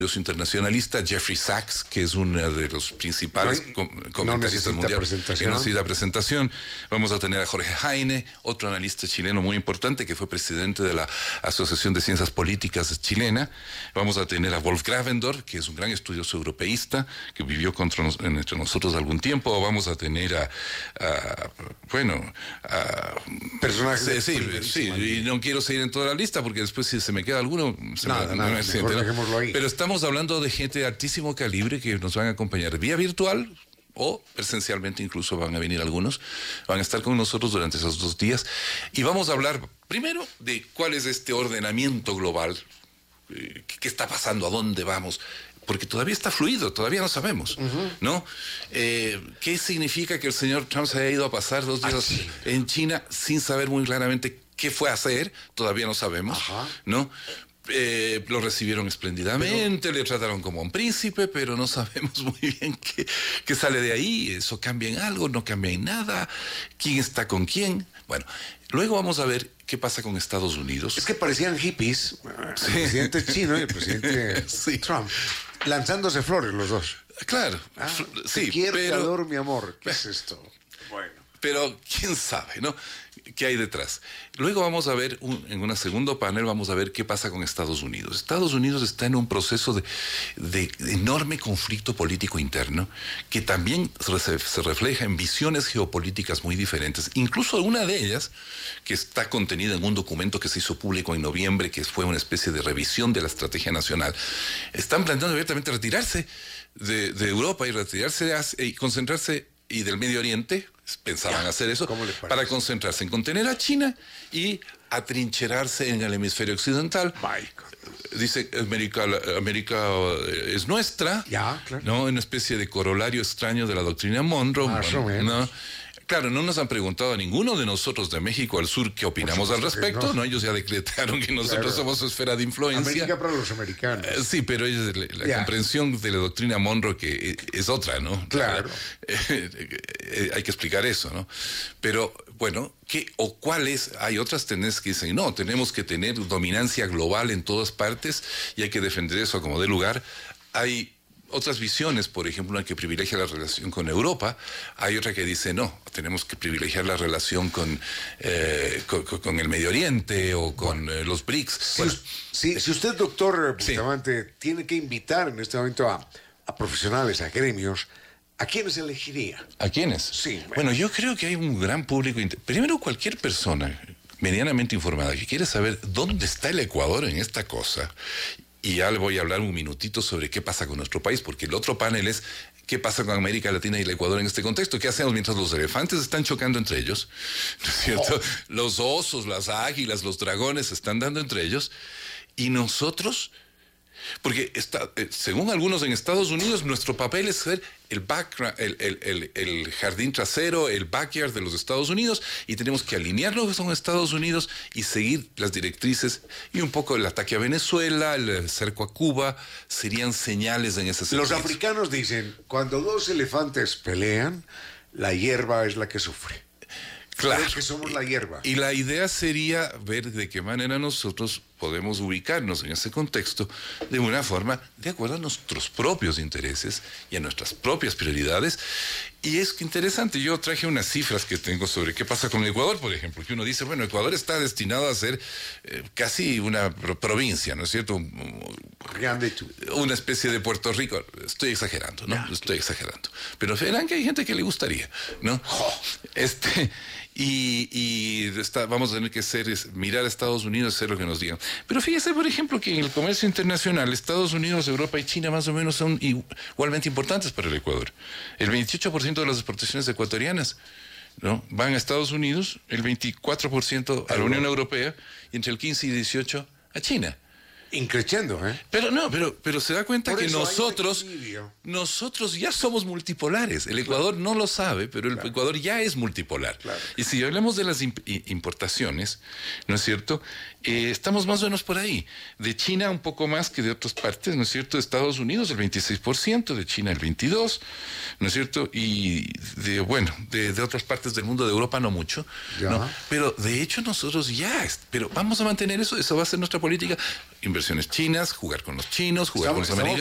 internacionalista, Jeffrey Sachs, que es uno de los principales comentaristas mundiales. Que no necesita presentación. Vamos a tener a Jorge Heine, otro analista chileno muy importante, que fue presidente de la Asociación de Ciencias Políticas chilena. Vamos a tener a Wolf Gravendorf, que es un gran estudioso europeísta, que vivió entre nosotros algún tiempo. Vamos a tener personajes. Sí, y no quiero seguir en toda la lista, porque después si se me queda alguno... Mejor dejémoslo ahí. Pero estamos hablando de gente de altísimo calibre que nos van a acompañar vía virtual o presencialmente, incluso van a venir algunos, van a estar con nosotros durante esos 2 días y vamos a hablar primero de cuál es este ordenamiento global, qué está pasando, a dónde vamos, porque todavía está fluido, todavía no sabemos, ¿no? ¿Qué significa que el señor Trump se haya ido a pasar 2 días en China sin saber muy claramente qué fue a hacer? Todavía no sabemos, ¿no? Lo recibieron espléndidamente, le trataron como un príncipe, pero no sabemos muy bien qué sale de ahí. Eso cambia en algo, no cambia en nada. ¿Quién está con quién? Bueno, luego vamos a ver qué pasa con Estados Unidos. Es que parecían hippies, el presidente chino y el presidente Trump, lanzándose flores los dos. Claro, sí, quiero, calor, mi amor. ¿Qué es esto? Bueno. Pero quién sabe, ¿no? ¿Qué hay detrás? Luego vamos a ver, en un segundo panel, vamos a ver qué pasa con Estados Unidos. Estados Unidos está en un proceso de enorme conflicto político interno que también se refleja en visiones geopolíticas muy diferentes. Incluso una de ellas, que está contenida en un documento que se hizo público en noviembre, que fue una especie de revisión de la estrategia nacional, están planteando abiertamente retirarse de Europa y retirarse y concentrarse y del Medio Oriente, pensaban hacer eso, para concentrarse en contener a China y atrincherarse en el hemisferio occidental. Dice, América es nuestra, ¿no? Una especie de corolario extraño de la doctrina Monroe, ¿no? Claro, no nos han preguntado a ninguno de nosotros de México al sur qué opinamos al respecto, ¿no? Ellos ya decretaron que nosotros somos su esfera de influencia. América para los americanos. Sí, pero ellos, la comprensión de la doctrina Monroe que es otra, ¿no? Claro. Hay que explicar eso, ¿no? Pero, bueno, hay otras tendencias que dicen, no, tenemos que tener dominancia global en todas partes y hay que defender eso como de lugar. Hay otras visiones, por ejemplo, una que privilegia la relación con Europa, hay otra que dice, no, tenemos que privilegiar la relación con el Medio Oriente o con los BRICS. Si usted, doctor Bustamante, tiene que invitar en este momento a profesionales, a gremios, ¿a quiénes elegiría? ¿A quiénes? Sí. Bueno, yo creo que hay un gran público. Primero, cualquier persona medianamente informada que quiere saber dónde está el Ecuador en esta cosa. Y ya le voy a hablar un minutito sobre qué pasa con nuestro país, porque el otro panel es qué pasa con América Latina y el Ecuador en este contexto. ¿Qué hacemos mientras los elefantes están chocando entre ellos? ¿No es cierto? Los osos, las águilas, los dragones se están dando entre ellos. Y nosotros, porque según algunos en Estados Unidos, nuestro papel es ser el jardín trasero, el backyard de los Estados Unidos, y tenemos que alinearnos con Estados Unidos y seguir las directrices, y un poco el ataque a Venezuela, el cerco a Cuba, serían señales en ese sentido. Los africanos dicen, cuando 2 elefantes pelean, la hierba es la que sufre. Claro. Que somos la hierba. Y la idea sería ver de qué manera nosotros podemos ubicarnos en ese contexto de una forma de acuerdo a nuestros propios intereses y a nuestras propias prioridades. Y es que interesante, yo traje unas cifras que tengo sobre qué pasa con Ecuador, por ejemplo, que uno dice, bueno, Ecuador está destinado a ser casi una provincia, ¿no es cierto? Una especie de Puerto Rico. Estoy exagerando, ¿no? Estoy exagerando. Pero verán que hay gente que le gustaría, ¿no? Vamos a tener que mirar a Estados Unidos y hacer lo que nos digan. Pero fíjese, por ejemplo, que en el comercio internacional, Estados Unidos, Europa y China más o menos son igualmente importantes para el Ecuador. El 28% de las exportaciones ecuatorianas, ¿no?, van a Estados Unidos, el 24% a la Unión Europea y entre el 15 y 18% a China. Increciendo, ¿eh? Pero se da cuenta que nosotros ya somos multipolares. El Ecuador no lo sabe, pero el Ecuador ya es multipolar. Claro. Y si hablamos de las importaciones, ¿no es cierto? Estamos más o menos por ahí. De China un poco más que de otras partes, ¿no es cierto? De Estados Unidos el 26%, de China el 22%, ¿no es cierto? Y de otras partes del mundo, de Europa no mucho, ¿no? Pero de hecho nosotros pero vamos a mantener eso va a ser nuestra política. inversiones chinas, jugar con los chinos, jugar con los americanos.